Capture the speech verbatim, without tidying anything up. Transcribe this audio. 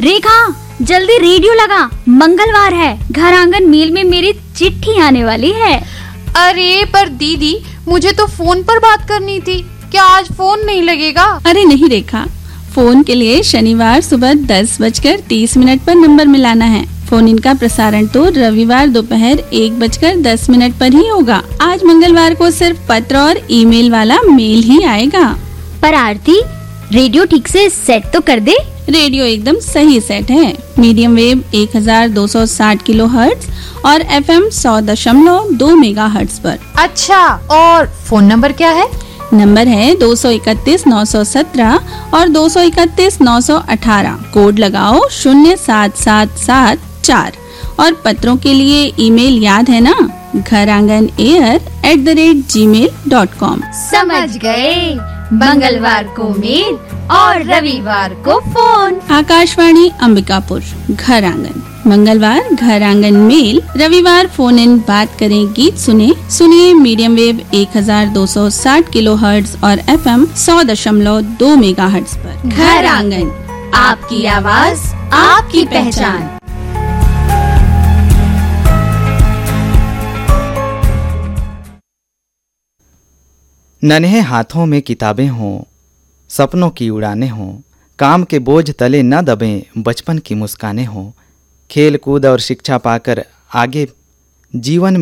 रेखा, जल्दी रेडियो लगा, मंगलवार है, घर आंगन मेल में मेरी चिट्ठी आने वाली है। अरे पर दीदी, मुझे तो फोन पर बात करनी थी, क्या आज फोन नहीं लगेगा? अरे नहीं रेखा, फोन के लिए शनिवार सुबह दस बजकर तीस मिनट पर नंबर मिलाना है। फोन इन का प्रसारण तो रविवार दोपहर एक बजकर दस मिनट पर ही होगा। आज मंगलवार को सिर्फ पत्र और ईमेल वाला मेल ही आएगा। पर आरती, रेडियो ठीक से सेट तो कर दे। रेडियो एकदम सही सेट है। मीडियम वेव एक हज़ार दो सौ साठ किलो हर्ट्ज और एफएम सौ दशमलव दो मेगा हर्ट्ज पर। अच्छा, और फोन नंबर क्या है? नंबर है दो सौ इकतीस नौ सौ सत्रह और दो सौ इकतीस नौ सौ अठारह। कोड लगाओ शून्य सात सात सात चार। और पत्रों के लिए ईमेल याद है ना, घर आंगन air at the rate ji mail dot com. समझ गए, मंगलवार को मेल और रविवार को फोन। आकाशवाणी अंबिकापुर, घर आंगन। मंगलवार घर आंगन मेल, रविवार फोन इन बात करें गीत सुने। सुनिए मीडियम वेव एक हज़ार दो सौ साठ किलो हर्ट्ज और एफएम सौ दशमलव दो मेगा हर्ट्ज पर। घर आंगन, आपकी आवाज, आपकी पहचान। नन्हे हाथों में किताबें हों, सपनों की उड़ानें हों, काम के बोझ तले न दबें, बचपन की मुस्कानें हों, खेल कूद और शिक्षा पाकर आगे जीवन